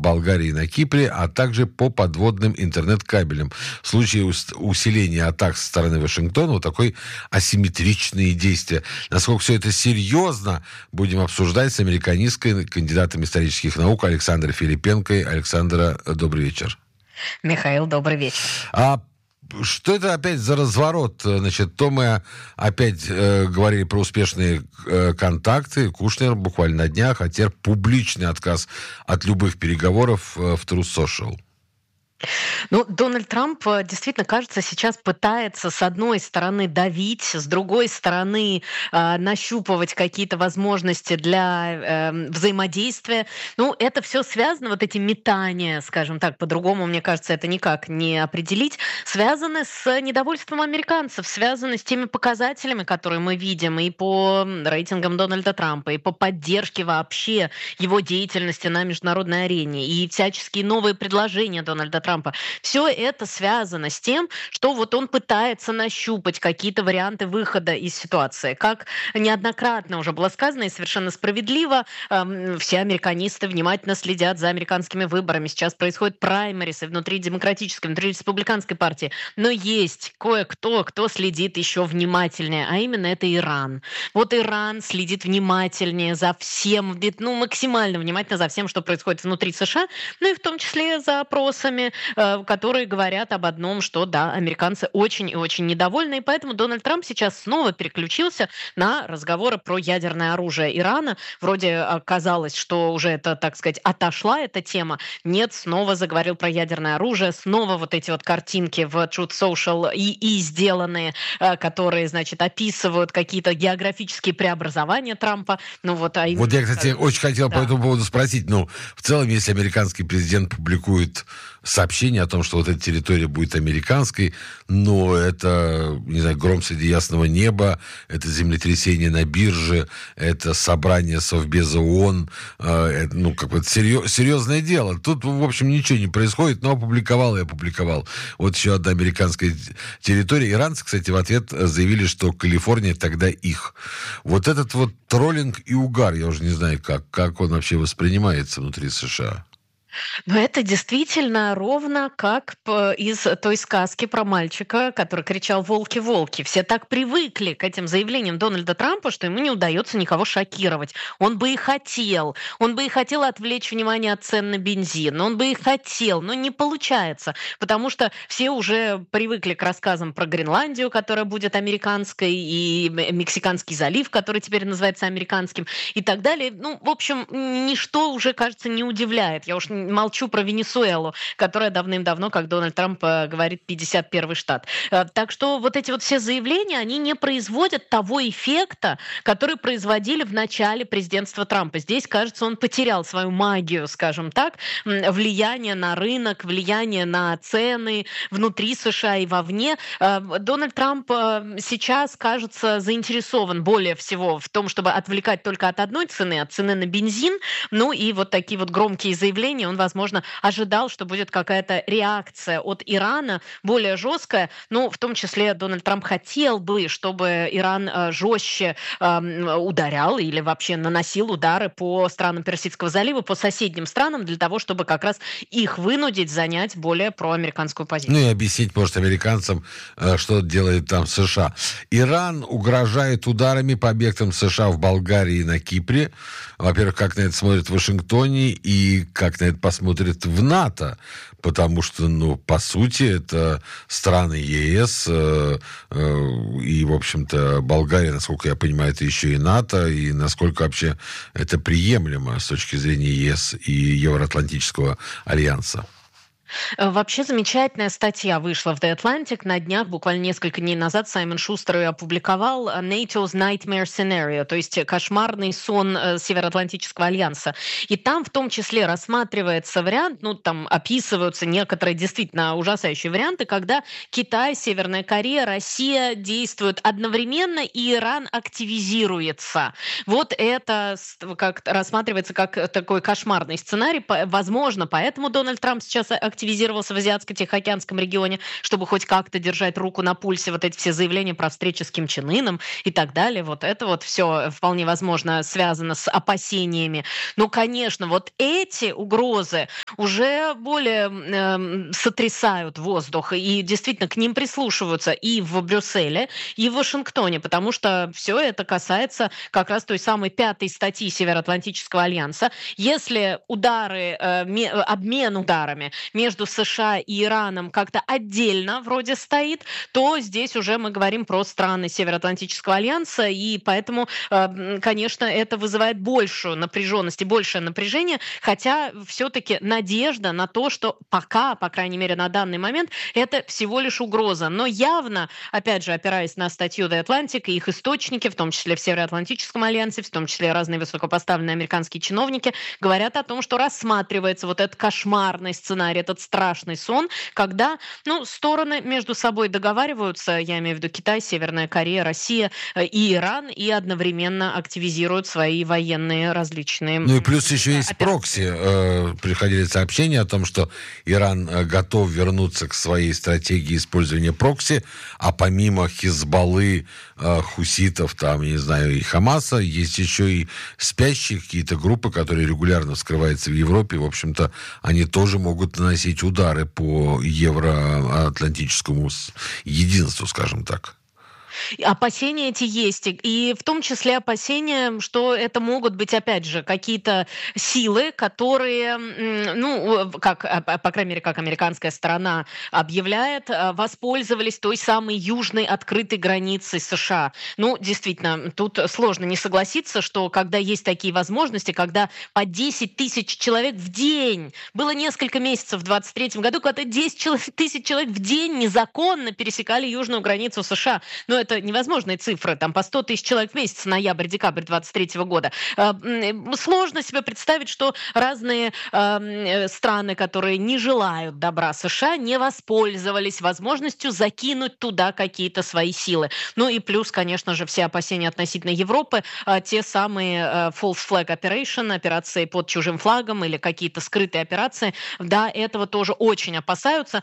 Болгарии и на Кипре, а также по подводным интернет-кабелям. В случае усиления атак со стороны Вашингтона, вот такой асимметричные действия. Насколько все это серьезно, будем обсуждать с американисткой, кандидатом исторических наук Александрой Филипенко. Александра, добрый вечер. Михаил, добрый вечер. Что это опять за разворот? Значит, то мы опять говорили про успешные контакты. Кушнер буквально на днях, а теперь публичный отказ от любых переговоров в Truth Social. Ну, Дональд Трамп действительно, кажется, сейчас пытается с одной стороны давить, с другой стороны нащупывать какие-то возможности для взаимодействия. Ну, это все связано, вот эти метания, скажем так, по-другому, мне кажется, это никак не определить, связаны с недовольством американцев, связаны с теми показателями, которые мы видим и по рейтингам Дональда Трампа, и по поддержке вообще его деятельности на международной арене, и всяческие новые предложения Дональда Трампа. Все это связано с тем, что вот он пытается нащупать какие-то варианты выхода из ситуации. Как неоднократно уже было сказано и совершенно справедливо, все американисты внимательно следят за американскими выборами. Сейчас происходят праймерисы внутри демократической, внутри республиканской партии. Но есть кое-кто, кто следит еще внимательнее, а именно это Иран. Вот Иран следит внимательнее за всем, максимально внимательно за всем, что происходит внутри США, ну и в том числе за опросами, которые говорят об одном, что да, американцы очень и очень недовольны, и поэтому Дональд Трамп сейчас снова переключился на разговоры про ядерное оружие Ирана. Вроде казалось, что уже это, так сказать, отошла эта тема. Нет, снова заговорил про ядерное оружие, снова вот эти вот картинки в Truth Social и сделанные, которые, значит, описывают какие-то географические преобразования Трампа. Вот я, кстати, очень хотел по этому поводу спросить. В целом, если американский президент публикует сообщение о том, что вот эта территория будет американской, но это, не знаю, гром среди ясного неба, это землетрясение на бирже, это собрание Совбеза ООН, это серьезное дело. Тут, в общем, ничего не происходит, но опубликовал и опубликовал. Вот еще одна американская территория. Иранцы, кстати, в ответ заявили, что Калифорния тогда их. Вот этот вот троллинг и угар, я уже не знаю, как он вообще воспринимается внутри США. Но это действительно ровно как из той сказки про мальчика, который кричал «Волки, волки». Все так привыкли к этим заявлениям Дональда Трампа, что ему не удается никого шокировать. Он бы и хотел отвлечь внимание от цен на бензин, он бы и хотел, но не получается, потому что все уже привыкли к рассказам про Гренландию, которая будет американской, и Мексиканский залив, который теперь называется американским, и так далее. В общем, ничто уже, кажется, не удивляет. Я уж молчу про Венесуэлу, которая давным-давно, как Дональд Трамп говорит, 51-й штат. Так что вот эти вот все заявления, они не производят того эффекта, который производили в начале президентства Трампа. Здесь, кажется, он потерял свою магию, скажем так, влияние на рынок, влияние на цены внутри США и вовне. Дональд Трамп сейчас, кажется, заинтересован более всего в том, чтобы отвлекать только от одной цены, от цены на бензин. И вот такие вот громкие заявления он, возможно, ожидал, что будет какая-то реакция от Ирана более жесткая. В том числе Дональд Трамп хотел бы, чтобы Иран жестче ударял или вообще наносил удары по странам Персидского залива, по соседним странам, для того, чтобы как раз их вынудить занять более проамериканскую позицию. И объяснить, может, американцам, что делает там США. Иран угрожает ударами по объектам США в Болгарии и на Кипре. Во-первых, как на это смотрят в Вашингтоне и как на это посмотрят в НАТО, потому что, по сути, это страны ЕС, и, в общем-то, Болгария, насколько я понимаю, это еще и НАТО, и насколько вообще это приемлемо с точки зрения ЕС и Евроатлантического альянса. Вообще замечательная статья вышла в The Atlantic на днях, буквально несколько дней назад Саймон Шустер ее опубликовал, NATO's Nightmare Scenario, то есть кошмарный сон Североатлантического альянса. И там в том числе рассматривается вариант, там описываются некоторые действительно ужасающие варианты, когда Китай, Северная Корея, Россия действуют одновременно, и Иран активизируется. Вот это рассматривается как такой кошмарный сценарий. Возможно, поэтому Дональд Трамп сейчас активизируется активизировался в Азиатско-Тихоокеанском регионе, чтобы хоть как-то держать руку на пульсе, вот эти все заявления про встречи с Ким Чен Ыном и так далее. Вот это вот все вполне возможно связано с опасениями. Но, конечно, вот эти угрозы уже более сотрясают воздух, и действительно к ним прислушиваются и в Брюсселе, и в Вашингтоне, потому что все это касается как раз той самой 5-й статьи Североатлантического альянса. Если обмен ударами между США и Ираном как-то отдельно вроде стоит, то здесь уже мы говорим про страны Североатлантического альянса, и поэтому, конечно, это вызывает большую напряженность и большее напряжение, хотя все-таки надежда на то, что пока, по крайней мере, на данный момент, это всего лишь угроза. Но явно, опять же, опираясь на статью The Atlantic и их источники, в том числе в Североатлантическом альянсе, в том числе разные высокопоставленные американские чиновники, говорят о том, что рассматривается вот этот кошмарный сценарий, этот страшный сон, когда стороны между собой договариваются, я имею в виду Китай, Северная Корея, Россия и Иран, и одновременно активизируют свои военные различные Ну и плюс еще есть операции. прокси. Приходили сообщения о том, что Иран готов вернуться к своей стратегии использования прокси, а помимо Хизбаллы, хуситов, там, не знаю, и Хамаса, есть еще и спящие какие-то группы, которые регулярно вскрываются в Европе. В общем-то, они тоже могут наносить удары по евроатлантическому единству, скажем так. Опасения эти есть, и в том числе опасения, что это могут быть, опять же, какие-то силы, которые, по крайней мере, как американская сторона объявляет, воспользовались той самой южной открытой границей США. Действительно, тут сложно не согласиться, что когда есть такие возможности, когда по 10 тысяч человек в день, было несколько месяцев в 2023 году, когда 10 тысяч человек в день незаконно пересекали южную границу США. Но это невозможные цифры, там по 100 тысяч человек в месяц, ноябрь-декабрь 2023 года. Сложно себе представить, что разные страны, которые не желают добра США, не воспользовались возможностью закинуть туда какие-то свои силы. Ну и плюс, конечно же, все опасения относительно Европы, те самые false flag operation, операции под чужим флагом или какие-то скрытые операции, да, этого тоже очень опасаются.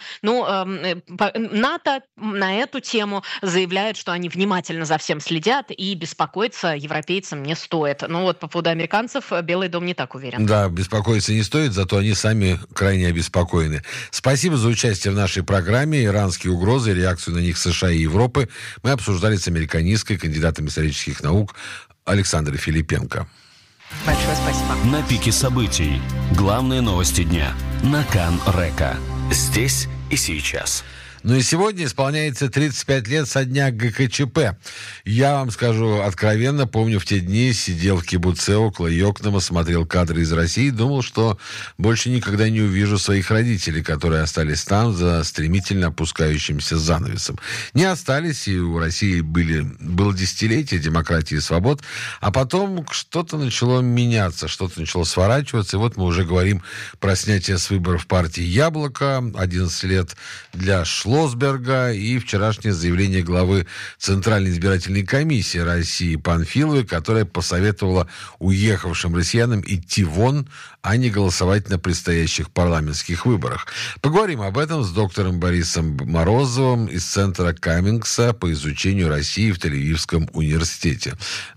НАТО на эту тему заявляет, что они внимательно за всем следят и беспокоиться европейцам не стоит. По поводу американцев Белый дом не так уверен. Да, беспокоиться не стоит, зато они сами крайне обеспокоены. Спасибо за участие в нашей программе. Иранские угрозы, реакцию на них США и Европы мы обсуждали с американисткой, кандидатом исторических наук Александрой Филипенко. Большое спасибо. На пике событий. Главные новости дня. На Кан-Река. Здесь и сейчас. Ну и сегодня исполняется 35 лет со дня ГКЧП. Я вам скажу откровенно, помню, в те дни сидел в кибуце около Йокнама, смотрел кадры из России и думал, что больше никогда не увижу своих родителей, которые остались там за стремительно опускающимся занавесом. Не остались, и у России было десятилетие демократии и свобод, а потом что-то начало меняться, что-то начало сворачиваться, и вот мы уже говорим про снятие с выборов партии «Яблоко», 11 лет для Шлосберга и вчерашнее заявление главы Центральной избирательной комиссии России Панфиловой, которая посоветовала уехавшим россиянам идти вон, а не голосовать на предстоящих парламентских выборах. Поговорим об этом с доктором Борисом Морозовым из Центра Каммингса по изучению России в Тель-Авивском университете.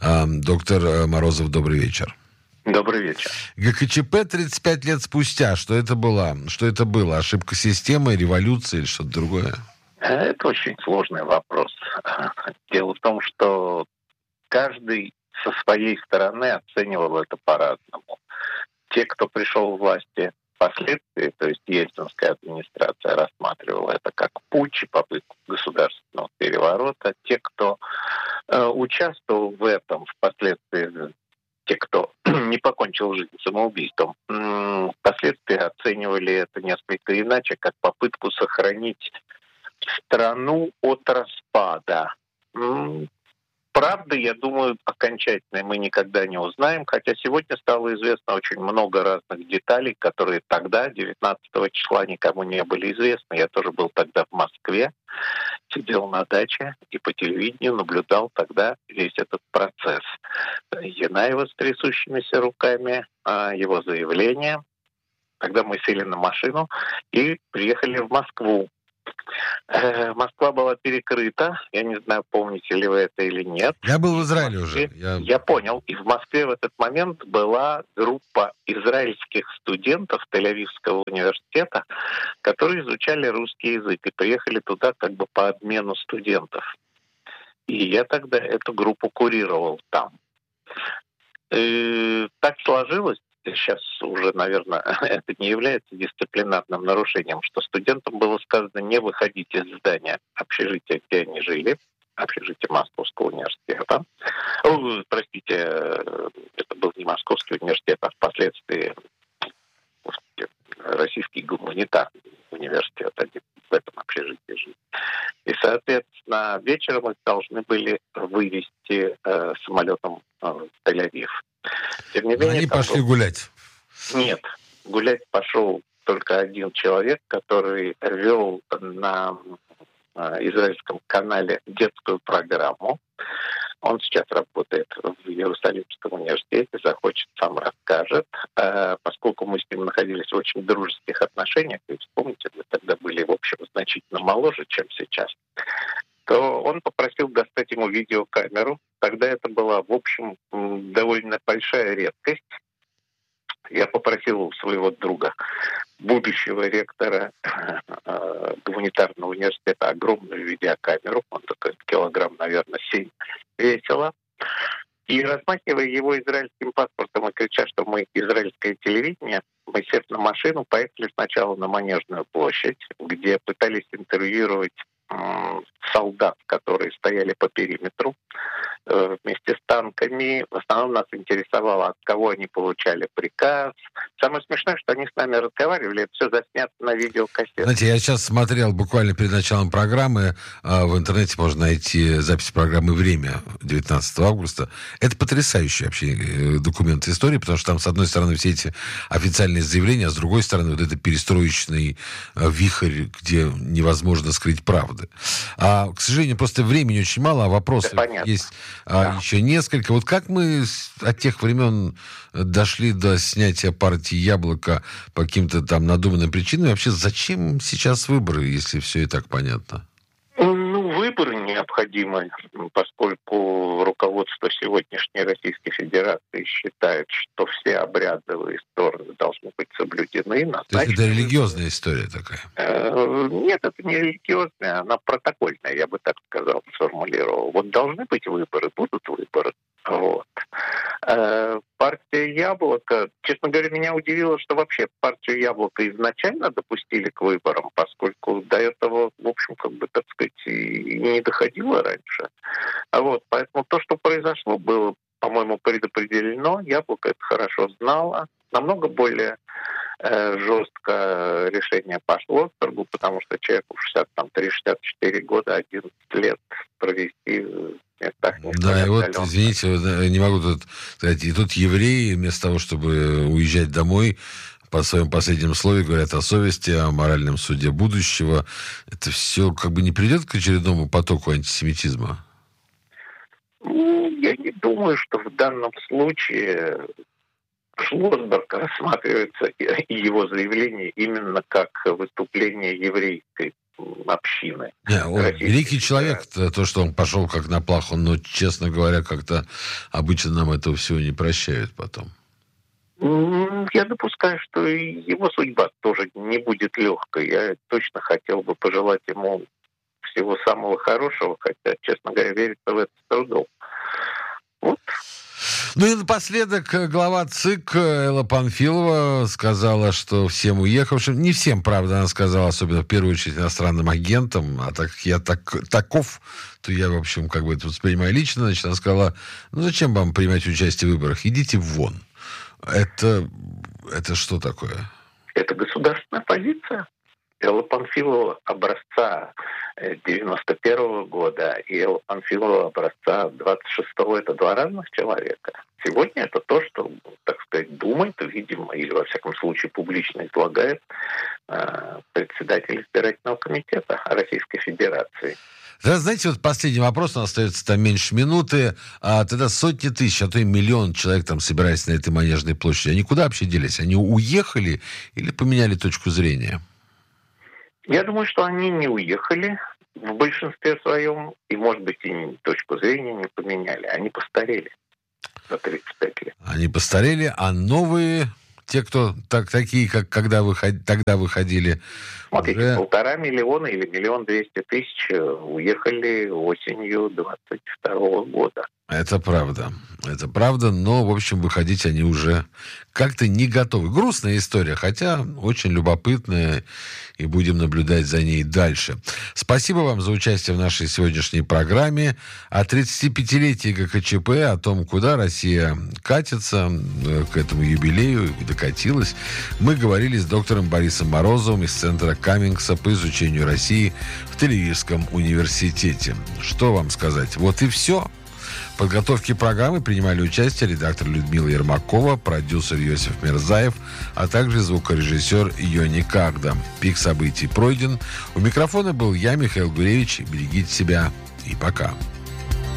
Доктор Морозов, добрый вечер. Добрый вечер. ГКЧП 35 лет спустя. Что это было? Что это было? Ошибка системы, революция или что-то другое? Это очень сложный вопрос. Дело в том, что каждый со своей стороны оценивал это по-разному. Те, кто пришел к власти впоследствии, то есть ельцинская администрация рассматривала это как путч, попытку государственного переворота. Те, кто участвовал в этом впоследствии, те, кто не покончил жизнь самоубийством, впоследствии оценивали это несколько иначе, как попытку сохранить страну от распада. Правда, я думаю, окончательно мы никогда не узнаем, хотя сегодня стало известно очень много разных деталей, которые тогда, 19 числа, никому не были известны. Я тоже был тогда в Москве, сидел на даче и по телевидению наблюдал тогда весь этот процесс. Янаева с трясущимися руками, его заявление, Тогда мы сели на машину и приехали в Москву. Москва была перекрыта. Я не знаю, помните ли вы это или нет. Я был в Израиле уже. Я понял. И в Москве в этот момент была группа израильских студентов Тель-Авивского университета, которые изучали русский язык и приехали туда как бы по обмену студентов. И я тогда эту группу курировал там. И так сложилось, сейчас уже, наверное, это не является дисциплинарным нарушением, что студентам было сказано не выходить из здания общежития, где они жили, общежитие Московского университета. Простите, это был не Московский университет, а впоследствии Российский гуманитарный университет, они в этом общежитии жили. И, соответственно, вечером их должны были вывести самолетом в Тель-Авив. Тем не менее, они пошли гулять. Нет, гулять пошел только один человек, который вел на израильском канале детскую программу. Он сейчас работает в Иерусалимском университете, захочет, сам расскажет. Поскольку мы с ним находились в очень дружеских отношениях, и вспомните, мы тогда были, в общем, значительно моложе, чем сейчас, то он попросил достать ему видеокамеру. Тогда это была, в общем, довольно большая редкость. Я попросил у своего друга, будущего ректора гуманитарного университета, огромную видеокамеру. Он такой килограмм, наверное, 7 весила. И размахивая его израильским паспортом и крича, что мы израильское телевидение, мы, сев на машину, поехали сначала на Манежную площадь, где пытались интервьюировать солдат, которые стояли по периметру вместе с танками. В основном нас интересовало, от кого они получали приказ. Самое смешное, что они с нами разговаривали, это все заснято на видеокассету. Знаете, я сейчас смотрел буквально перед началом программы, в интернете можно найти запись программы «Время» 19 августа. Это потрясающий вообще документ истории, потому что там, с одной стороны, все эти официальные заявления, а с другой стороны, вот это перестроечный вихрь, где невозможно скрыть правды. К сожалению, просто времени очень мало, а вопросов есть еще несколько. Вот как мы от тех времен дошли до снятия партии «Яблоко» по каким-то там надуманным причинам? И вообще, зачем сейчас выборы, если все и так понятно? Выборы необходимы, поскольку руководство сегодняшней Российской Федерации считает, что все обрядовые стороны должны быть соблюдены. То есть это религиозная история такая? Нет, это не религиозная, она протокольная, я бы так сказал, сформулировал. Вот должны быть выборы, будут выборы. Вот. Партия «Яблоко», честно говоря, меня удивило, что вообще партию «Яблоко» изначально допустили к выборам, поскольку до этого, в общем, так сказать, и не доходило раньше. Поэтому то, что произошло, было, по-моему, предопределено. «Яблоко» это хорошо знало. Намного более жестко решение пошло в торгу, потому что человеку 63-64 года, 11 лет провести в местах... Да, и вот, извините, не могу тут сказать, и тут евреи, вместо того, чтобы уезжать домой, по своему последнему слове говорят о совести, о моральном суде будущего. Это все как бы не придет к очередному потоку антисемитизма? Я не думаю, что в данном случае Шлосберг рассматривается и его заявление именно как выступление еврейской общины. Он великий человек, то, что он пошел как на плаху, но, честно говоря, как-то обычно нам этого всего не прощают потом. Я допускаю, что и его судьба тоже не будет легкой. Я точно хотел бы пожелать ему всего самого хорошего, хотя, честно говоря, верится в это с трудом. Вот. Ну и напоследок глава ЦИК Элла Панфилова сказала, что всем уехавшим, не всем, правда, она сказала, особенно в первую очередь иностранным агентам, а так как я таков, то я, в общем, как бы это воспринимаю лично, значит, она сказала, зачем вам принимать участие в выборах, идите вон. Это что такое? Это государственная позиция. Элла Панфилова образца 91 года и Элла Панфилова образца 26-го — это два разных человека. Сегодня это то, что, так сказать, думает, видимо, или, во всяком случае, публично излагает председатель избирательного комитета Российской Федерации. Да, знаете, вот последний вопрос, у нас остается там меньше минуты, а тогда сотни тысяч, а то и миллион человек там собираясь на этой Манежной площади. Они куда вообще делись? Они уехали или поменяли точку зрения? Я думаю, что они не уехали в большинстве своем, и, может быть, и точку зрения не поменяли. Они постарели за 35 лет. Они постарели, а новые, те, кто такие, как тогда выходили... Смотрите, уже... 1,5 миллиона или 1 200 000 уехали осенью 22 года. Это правда, но, в общем, выходить они уже как-то не готовы. Грустная история, хотя очень любопытная, и будем наблюдать за ней дальше. Спасибо вам за участие в нашей сегодняшней программе. О 35-летии ГКЧП, о том, куда Россия катится к этому юбилею и докатилась, мы говорили с доктором Борисом Морозовым из Центра Каммингса по изучению России в Тель-Авивском университете. Что вам сказать? Вот и все. В подготовке программы принимали участие редактор Людмила Ермакова, продюсер Иосиф Мерзаев, а также звукорежиссер Йони Кагда. Пик событий пройден. У микрофона был я, Михаил Гуревич. Берегите себя и пока.